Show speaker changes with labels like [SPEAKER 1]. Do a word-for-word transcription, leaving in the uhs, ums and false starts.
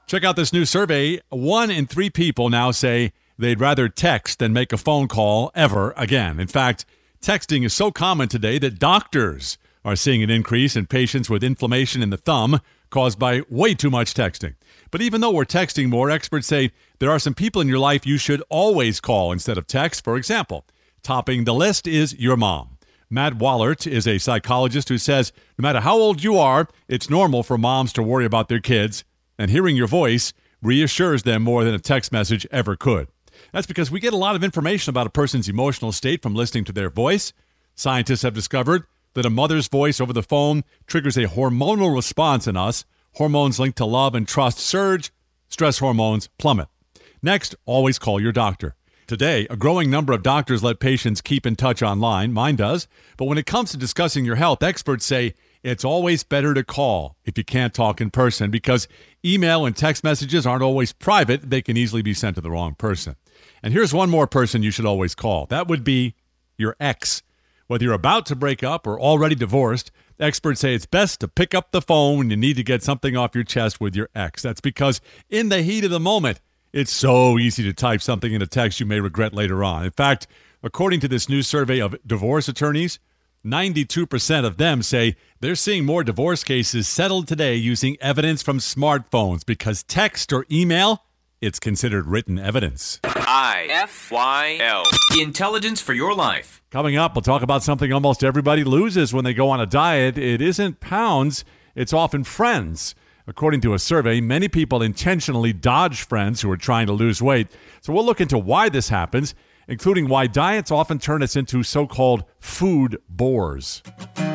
[SPEAKER 1] Check out this new survey. One in three people now say they'd rather text than make a phone call ever again. In fact, texting is so common today that doctors are seeing an increase in patients with inflammation in the thumb caused by way too much texting. But even though we're texting more, experts say there are some people in your life you should always call instead of text. For example, topping the list is your mom. Matt Wallert is a psychologist who says no matter how old you are, it's normal for moms to worry about their kids, and hearing your voice reassures them more than a text message ever could. That's because we get a lot of information about a person's emotional state from listening to their voice. Scientists have discovered that a mother's voice over the phone triggers a hormonal response in us. Hormones linked to love and trust surge. Stress hormones plummet. Next, always call your doctor. Today, a growing number of doctors let patients keep in touch online. Mine does. But when it comes to discussing your health, experts say it's always better to call if you can't talk in person because email and text messages aren't always private. They can easily be sent to the wrong person. And here's one more person you should always call. That would be your ex. Whether you're about to break up or already divorced, experts say it's best to pick up the phone when you need to get something off your chest with your ex. That's because in the heat of the moment, it's so easy to type something in a text you may regret later on. In fact, according to this new survey of divorce attorneys, ninety-two percent of them say they're seeing more divorce cases settled today using evidence from smartphones because text or email, it's considered written evidence.
[SPEAKER 2] I F Y L. Intelligence for your life.
[SPEAKER 1] Coming up, we'll talk about something almost everybody loses when they go on a diet. It isn't pounds, it's often friends. According to a survey, many people intentionally dodge friends who are trying to lose weight. So we'll look into why this happens, including why diets often turn us into so-called food bores.